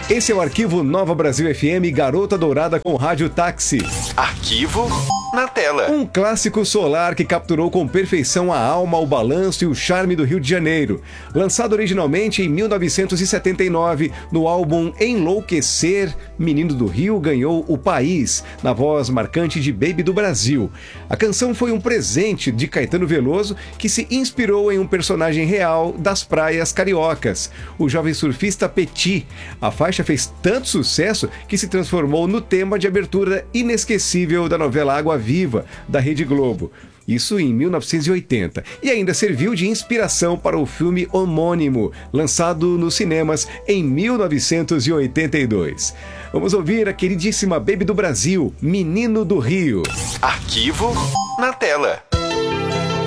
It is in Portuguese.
Esse é o Arquivo Nova Brasil FM, Garota Dourada com Rádio Táxi. Arquivo na tela. Um clássico solar que capturou com perfeição a alma, o balanço e o charme do Rio de Janeiro. Lançado originalmente em 1979, no álbum Enlouquecer, Menino do Rio ganhou o país, na voz marcante de Baby do Brasil. A canção foi um presente de Caetano Veloso, que se inspirou em um personagem real das praias cariocas, o jovem surfista Petit. A faixa fez tanto sucesso que se transformou no tema de abertura inesquecível da novela Água Viva, da Rede Globo. Isso em 1980. E ainda serviu de inspiração para o filme homônimo, lançado nos cinemas em 1982. Vamos ouvir a queridíssima Baby do Brasil, Menino do Rio. Arquivo na tela.